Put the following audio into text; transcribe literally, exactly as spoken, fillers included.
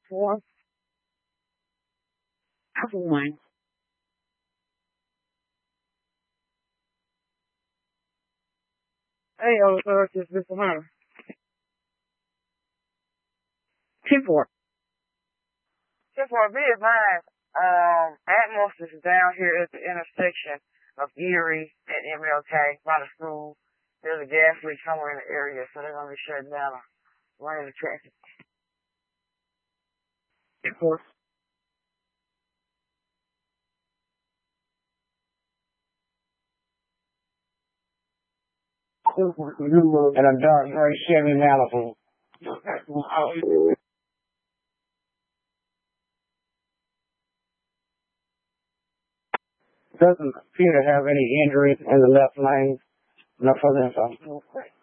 four, one. Hey, officer, this is Mister Hunter. ten four. ten four, be advised, um, Atmos is down here at the intersection of Erie and M L K by the school. There's a gas leak somewhere in the area, so they're going to be shutting down running the traffic. ten four. And a dark gray Chevy Malibu. Doesn't appear to have any injuries in the left lane. No further info.